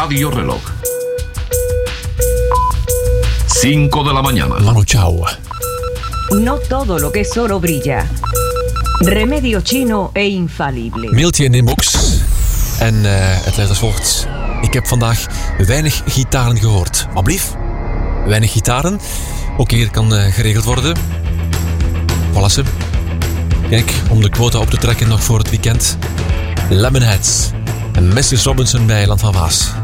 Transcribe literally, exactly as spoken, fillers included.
radioreloj. cinco de la mañana. Manu Chao. No todo lo que es oro brilla. Remedio chino e infalible. Mailtje in de inbox. En uh, het luidt als volgt. Ik heb vandaag weinig gitaren gehoord. Maar blief, weinig gitaren. Ook hier kan uh, geregeld worden. Voilà. Kijk, om de quota op te trekken nog voor het weekend. Lemonheads en missus Robinson bij Land van Waas.